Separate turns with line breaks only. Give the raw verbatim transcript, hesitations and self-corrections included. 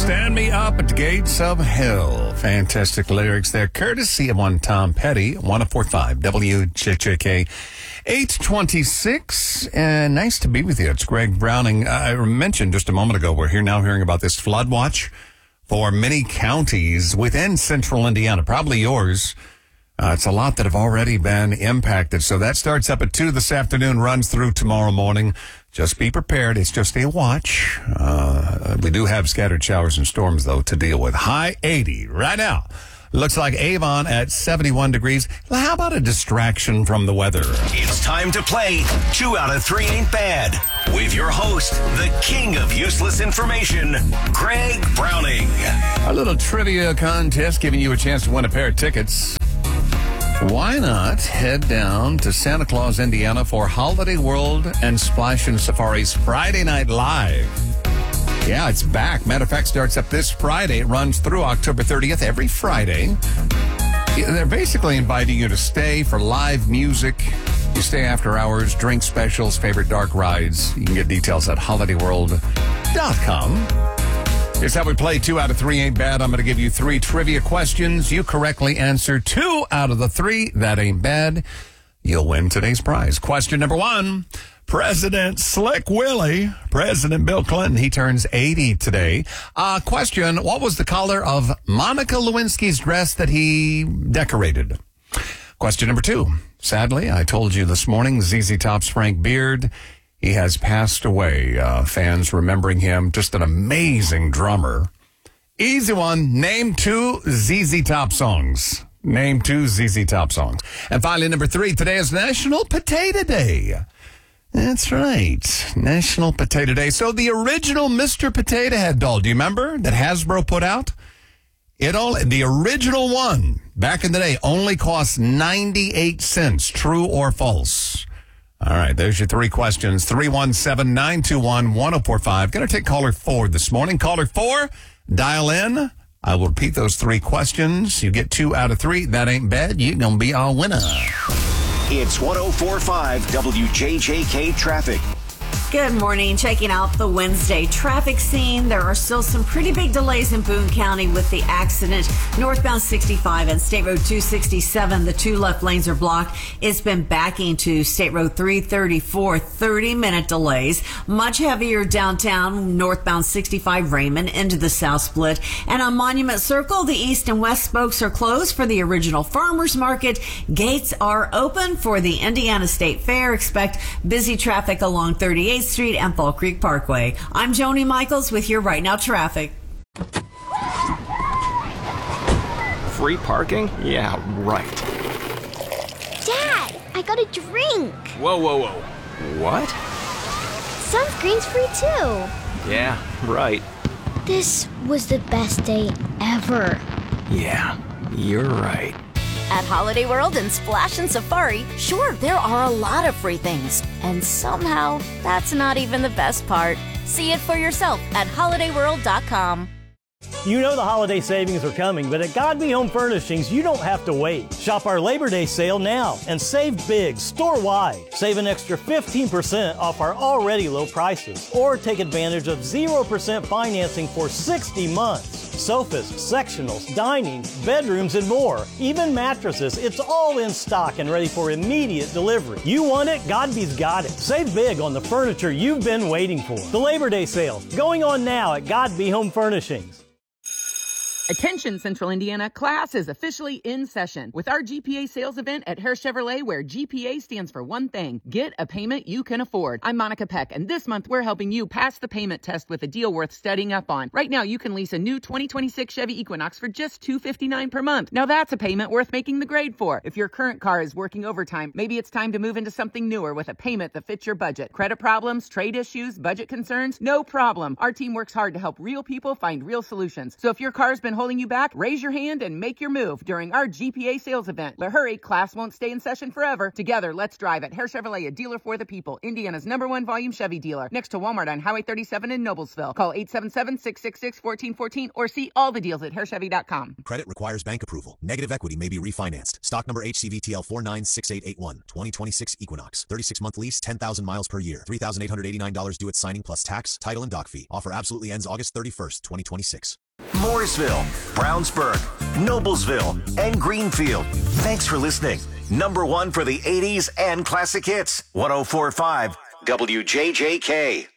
Stand me up at the gates of hell. Fantastic lyrics there, courtesy of one Tom Petty, one oh four point five W J J K. eight twenty-six, and nice to be with you. It's Greg Browning. I mentioned just a moment ago, we're here now hearing about this flood watch for many counties within central Indiana, probably yours. Uh, it's a lot that have already been impacted. So that starts up at two this afternoon, runs through tomorrow morning. Just be prepared. It's just a watch. Uh, we do have scattered showers and storms, though, to deal with. High eighty right now. Looks like Avon at seventy-one degrees. How about a distraction from the weather?
It's time to play Two Out of Three Ain't Bad with your host, the king of useless information, Greg Browning.
Our little trivia contest giving you a chance to win a pair of tickets. Why not head down to Santa Claus, Indiana for Holiday World and Splash and Safari's Friday Night Live. Yeah, it's back. Matter of fact, starts up this Friday. It runs through October thirtieth every Friday. They're basically inviting you to stay for live music. You stay after hours, drink specials, favorite dark rides. You can get details at holiday world dot com. Here's how we play Two Out of Three Ain't Bad. I'm going to give you three trivia questions. You correctly answer two out of the three. That ain't bad. You'll win today's prize. Question number one. President Slick Willie, President Bill Clinton, he turns eighty today. Uh, question, what was the color of Monica Lewinsky's dress that he decorated? Question number two. Sadly, I told you this morning, Z Z Top's Frank Beard, he has passed away. Uh, fans remembering him, just an amazing drummer. Easy one, name two Z Z Top songs. Name two Z Z Top songs. And finally, number three, today is National Potato Day. That's right. National Potato Day. So the original Mister Potato Head doll, do you remember that Hasbro put out? It all, the original one back in the day only cost ninety-eight cents. True or false? All right, there's your three questions. three one seven, nine two one, one oh four five. Going to take caller four this morning. Caller four, dial in. I will repeat those three questions. You get two out of three. That ain't bad. You're going to be our winner.
It's one oh four point five W J J K Traffic.
Good morning. Checking out the Wednesday traffic scene. There are still some pretty big delays in Boone County with the accident. Northbound sixty-five and State Road two sixty-seven, the two left lanes are blocked. It's been backing to State Road three thirty-four, thirty-minute delays. Much heavier downtown, northbound sixty-five Raymond into the South Split. And on Monument Circle, the east and west spokes are closed for the original farmers market. Gates are open for the Indiana State Fair. Expect busy traffic along thirty-eighth Street and Fall Creek Parkway. I'm Joni Michaels with your Right Now traffic.
Free parking? Yeah, right.
Dad, I got a drink.
Whoa, whoa, whoa. What?
Sunscreen's free too.
Yeah, right.
This was the best day ever.
Yeah, you're right.
At Holiday World and Splash and Safari, sure, there are a lot of free things. And somehow, that's not even the best part. See it for yourself at holiday world dot com.
You know the holiday savings are coming, but at Godby Home Furnishings, you don't have to wait. Shop our Labor Day sale now and save big store-wide. Save an extra fifteen percent off our already low prices. Or take advantage of zero percent financing for sixty months. Sofas, sectionals, dining, bedrooms, and more. Even mattresses, it's all in stock and ready for immediate delivery. You want it? Godby's got it. Save big on the furniture you've been waiting for. The Labor Day sale, going on now at Godby Home Furnishings.
Attention, Central Indiana, class is officially in session with our G P A sales event at Hare Chevrolet, where G P A stands for one thing: get a payment you can afford. I'm Monica Peck, and this month we're helping you pass the payment test with a deal worth studying up on. Right now, you can lease a new twenty twenty-six Chevy Equinox for just two hundred fifty-nine dollars per month. Now that's a payment worth making the grade for. If your current car is working overtime, maybe it's time to move into something newer with a payment that fits your budget. Credit problems, trade issues, budget concerns? No problem. Our team works hard to help real people find real solutions. So if your car's been holding you back? Raise your hand and make your move during our G P A sales event. But hurry, class won't stay in session forever. Together, let's drive at Hare Chevrolet, a dealer for the people. Indiana's number one volume Chevy dealer. Next to Walmart on Highway thirty-seven in Noblesville. Call eight seven seven, six six six, one four one four or see all the deals at hare chevy dot com.
Credit requires bank approval. Negative equity may be refinanced. Stock number H C V T L four nine six eight eight one. twenty twenty-six Equinox. thirty-six month lease, ten thousand miles per year. three thousand eight hundred eighty-nine dollars due at signing plus tax, title, and dock fee. Offer absolutely ends August thirty-first, twenty twenty-six.
Mooresville, Brownsburg, Noblesville, and Greenfield. Thanks for listening. Number one for the eighties and classic hits. one oh four point five W J J K.